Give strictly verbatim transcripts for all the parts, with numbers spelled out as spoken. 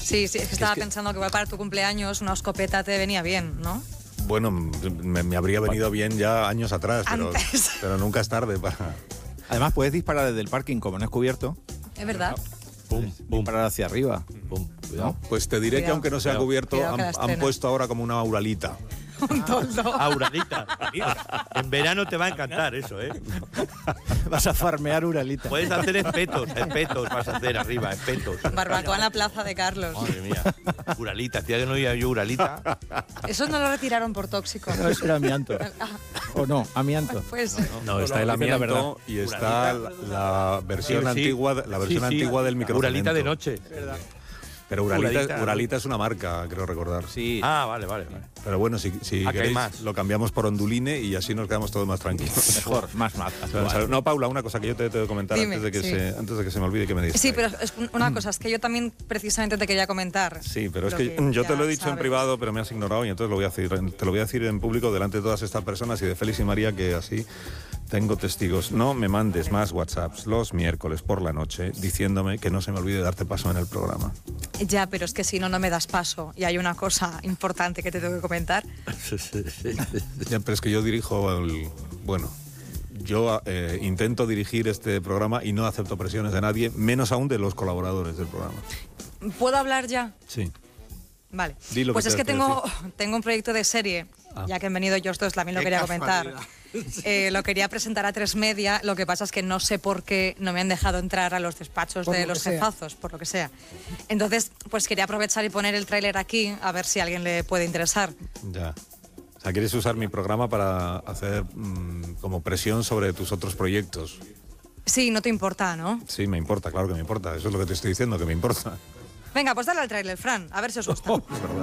Sí, sí, es que estaba es que... pensando que igual para tu cumpleaños una escopeta te venía bien, ¿no? Bueno, me, me habría venido bien ya años atrás, pero, pero nunca es tarde para... Además, puedes disparar desde el parking, como no es cubierto. Es verdad. Pum, pum. Disparar hacia arriba. Pum, cuidado. ¿No? Pues te diré Cuidado. que aunque no sea Cuidado. cubierto, Cuidado que la han, han estrena. puesto ahora como una auralita. Un toldo. Auralita. En verano te va a encantar eso, ¿eh? Vas a farmear Uralita. Puedes hacer espetos, espetos vas a hacer arriba, espetos. Barbacoa en la plaza de Carlos. Madre mía. Uralita, hacía que no iba yo Uralita. Eso no lo retiraron por tóxico. No, eso era amianto. Ah, ¿O no? Amianto. pues No, está el dice la amianto y está la, la versión Sí, sí. antigua, la versión Sí, sí. antigua del microcemento. Uralita de noche. Pero Uralita, Uralita. Uralita es una marca, creo recordar. Sí. Ah, vale, vale, vale. Pero bueno, si, si Aquí hay queréis, más. lo cambiamos por Onduline y así nos quedamos todos más tranquilos. Mejor, más más. No, Paula, una cosa que yo te tengo que comentar Dime, antes, de que sí. se, antes de que se me olvide que me digas. sí, pero es una cosa, es que yo también precisamente te quería comentar. Sí, pero es lo que, que yo te ya lo he dicho en sabes. privado, pero me has ignorado y entonces lo voy a decir, te lo voy a decir en público delante de todas estas personas y de Félix y María, que así tengo testigos. No me mandes más WhatsApps los miércoles por la noche diciéndome que no se me olvide darte paso en el programa. Ya, pero es que si no, no me das paso. Y hay una cosa importante que te tengo que comentar. Ya, pero es que yo dirijo el... Bueno, yo eh, intento dirigir este programa y no acepto presiones de nadie, menos aún de los colaboradores del programa. ¿Puedo hablar ya? Sí. Vale. Di lo que Pues es que tengas que tengo, tengo un proyecto de serie, Ah. ya que han venido ellos dos, también lo Qué quería comentar. casualidad. Eh, lo quería presentar a Tres Media, lo que pasa es que no sé por qué no me han dejado entrar a los despachos Por de lo los que sea. jefazos, por lo que sea. Entonces, pues quería aprovechar y poner el tráiler aquí, a ver si a alguien le puede interesar. Ya. O sea, quieres usar mi programa para hacer mm, como presión sobre tus otros proyectos. Sí, no te importa, ¿no? Sí, me importa, claro que me importa. Eso es lo que te estoy diciendo, que me importa. Venga, pues dale al tráiler, Fran, a ver si os gusta. Es verdad.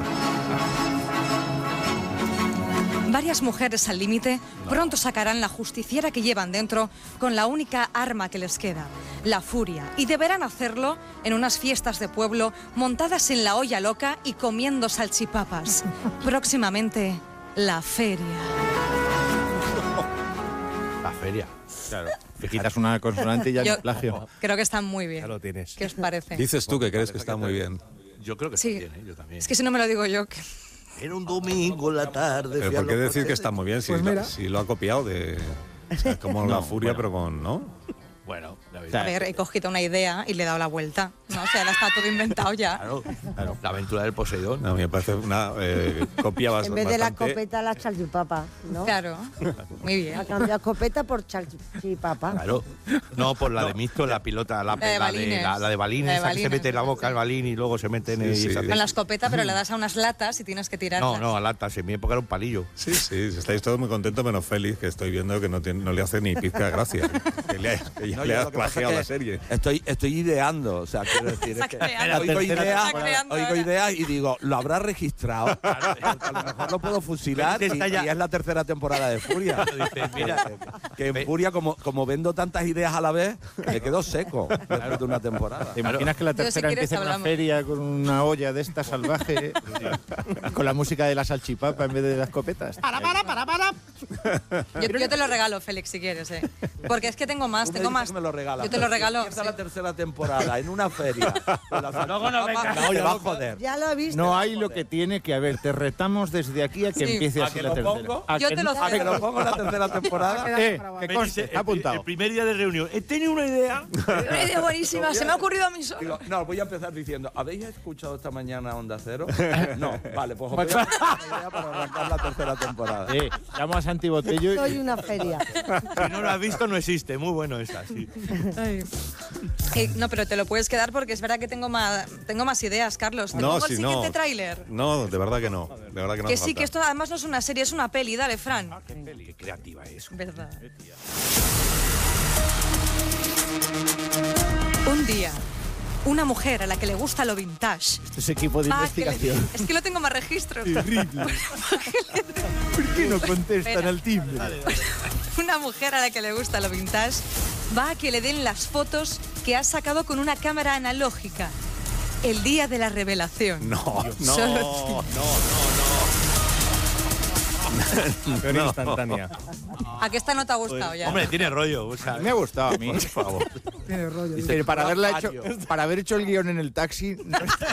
Varias mujeres al límite pronto sacarán la justiciera que llevan dentro con la única arma que les queda, la furia. Y deberán hacerlo en unas fiestas de pueblo montadas en la olla loca y comiendo salchipapas. Próximamente, la feria. La feria. Claro. Te quitas una consonante y ya Yo es plagio. creo que están muy bien. Ya lo tienes. ¿Qué os parece? Dices tú que crees que está muy bien. Yo creo que Sí. está bien, ¿eh? Yo también. Es que si no me lo digo yo... que- Era un domingo en la tarde. Pero fui a ¿por qué los decir que coches. está muy bien si, Pues lo- mira. si lo ha copiado de... O sea, como la furia, pero con... ¿no? Bueno, la A verdad. ver, he cogido una idea y le he dado la vuelta. No, o sea, la está todo inventado ya. Claro, claro. La aventura del Poseidón. No, me parece una eh, copia bas- En vez de la bastante... escopeta, la salchipapa, ¿no? Claro, muy Ha bien. cambiado escopeta por salchipapa. Claro. No, por la de Misto, la pilota, la, La de la de, balines. la, la de balines, La de esa que se balines, mete en la boca el balín y luego se mete en Sí, el... sí. esa- Con la escopeta, pero le das a unas latas y tienes que tirarlas. No, no, a latas. En mi época era un palillo. Sí, sí, estáis todos muy contentos menos Félix, que estoy viendo que no, tiene, no le hace ni pizca de gracia. Que le, que ya No, le yo has lo que pasa plagiado es la que serie. Estoy, estoy ideando, o sea, quiero decir, Está es que creando. oigo Está ideas, creando oigo ahora. ideas y digo, lo habrá registrado. A lo mejor lo puedo fusilar y, Está ya- y es la tercera temporada de Furia. Dices, mira, Que en Furia, como, como vendo tantas ideas a la vez, me quedo seco después de una temporada. ¿Te imaginas que la Yo, si tercera quieres, empiece en una hablamos. feria con una olla de esta salvaje, con la música de la salchipapa en vez de las escopetas? Para, para, para, para. Yo, yo te lo regalo, Félix, si quieres, ¿eh? Porque es que tengo más, Tú me tengo dices más. que me lo regalas, Yo te lo pero si regalo. empieza sí. la tercera temporada en una feria. con la salchipapa, la olla va a joder. Ya lo he visto. No hay lo que tiene que haber. Te retamos desde aquí a que Sí. empiece ¿A así que la lo tercera. pongo? A Yo que te lo no- ¿A que cedo. lo pongo en la tercera temporada? Eh, Para que me conste, dice, está el, apuntado. el primer día de reunión. He tenido una idea. Una idea buenísima, se me ha ocurrido a mí solo. Digo, no, voy a empezar diciendo, ¿habéis escuchado esta mañana Onda Cero? No, vale, pues os voy a dar una idea para arrancar la tercera temporada. Eh, llamo a Santi Botello y... Soy una feria. Si no lo has visto, no existe. Muy bueno esa, sí. Eh, no, pero te lo puedes quedar porque es verdad que tengo más, tengo más ideas, Carlos. ¿Te No, pongo si el no. siguiente tráiler? No, de verdad que no. De verdad que no Que hace sí, falta. que esto además no es una serie, es una peli. Dale, Fran. Qué creativa es. Verdad. Un día, una mujer a la que le gusta lo vintage. Este es equipo de va a que le- investigación. Es que lo tengo más registros. Terrible. ¿Por qué no contestan Espera. al timbre? Una mujer a la que le gusta lo vintage va a que le den las fotos que ha sacado con una cámara analógica. El día de la revelación. No, no, Solo no, tú. no, Pero instantánea. ¿A qué esta no te ha gustado ya? Hombre, tiene rollo. O sea, Me ha gustado a mí. por favor. Tiene rollo. Pero para, haberla hecho, Patio. para haber hecho el guión en el taxi, no está,